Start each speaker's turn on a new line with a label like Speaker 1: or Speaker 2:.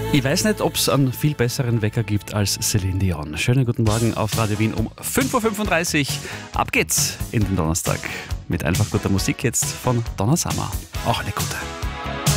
Speaker 1: Ich weiß nicht, ob es einen viel besseren Wecker gibt als Celine Dion. Schönen guten Morgen auf Radio Wien um 5.35 Uhr. Ab geht's in den Donnerstag mit einfach guter Musik jetzt von Donna Summer. Auch eine gute.